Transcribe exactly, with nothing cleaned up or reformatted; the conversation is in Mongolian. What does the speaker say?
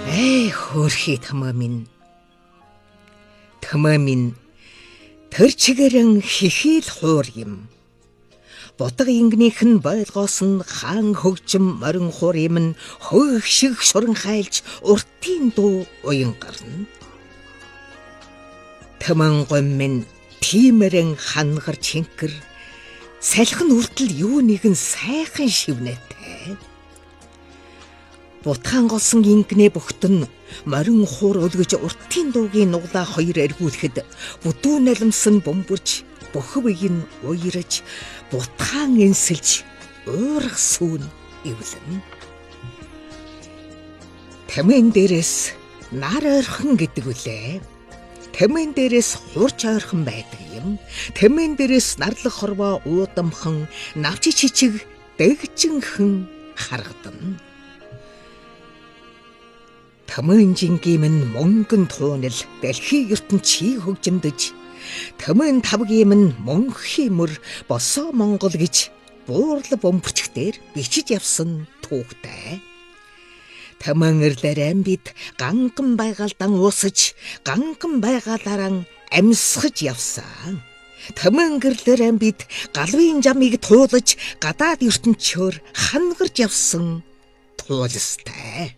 Эй хөөрхий томоо минь. Томоо минь тэр чигээрэн хихийл хуур юм. Ботго ингэнийх нь байлгоос нь хаан хөгжим морин хуур юм нь хөөг шиг шуран хайлж уртын дуу уян гарна. Томон гом минь тиймэрэн хангар чинкэр салхин үртэл юу нэгэн сайхан шивнэтэй. Бутхан голсон ингэнэ бөхтөн морин хуур өлгөж уртын дуугийн нуглаа хоёр эргүүлэхэд бүдүү налимсан бөмбөрж бөхөв ийн уйраж бутхан энсэлж уурах сүүн ивлэн. Тамин дээрээс нар ойрхон гэдэг үлээ. Тамин дээрээс хурч ойрхон байдаг юм. Тамин дээрээс нарлах хорвоо уудамхан навчи чичиг дэгжинхэн харагдана. Тамин жингийн минь мөнгөн туунал дэлхий ертөнд чи хөгжимдөж тамин тавгийн минь мөнхийн мөр босоо Монгол гэж буурлал бөмбөрчгтэр бичиж явсан түүхтэй. Тамин эрлэрэн бид ганган байгальдан уусаж ганган байгаалаараа амьсгаж явсан. Тамин гэрлэрэн бид галвын жамыг туулаж гадаад ертөнчөөр хангарч явсан туулстай.